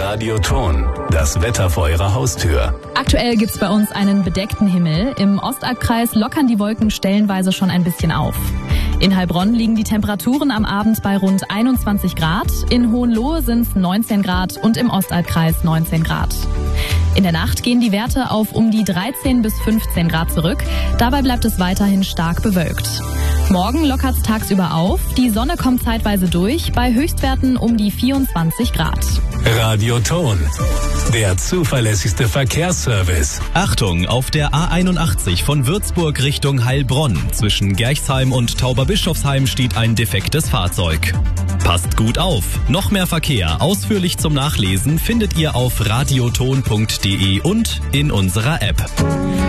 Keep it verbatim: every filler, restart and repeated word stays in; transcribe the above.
Radioton, das Wetter vor Ihrer Haustür. Aktuell gibt's bei uns einen bedeckten Himmel. Im Ostalbkreis lockern die Wolken stellenweise schon ein bisschen auf. In Heilbronn liegen die Temperaturen am Abend bei rund einundzwanzig Grad, in Hohenlohe sind's neunzehn Grad und im Ostalbkreis neunzehn Grad. In der Nacht gehen die Werte auf um die dreizehn bis fünfzehn Grad zurück. Dabei bleibt es weiterhin stark bewölkt. Morgen lockert's tagsüber auf. Die Sonne kommt zeitweise durch, bei Höchstwerten um die vierundzwanzig Grad. Radioton, der zuverlässigste Verkehrsservice. Achtung, auf der A einundachtzig von Würzburg Richtung Heilbronn. Zwischen Gerchsheim und Tauberbischofsheim steht ein defektes Fahrzeug. Passt gut auf. Noch mehr Verkehr ausführlich zum Nachlesen findet ihr auf radioton punkt de und in unserer App.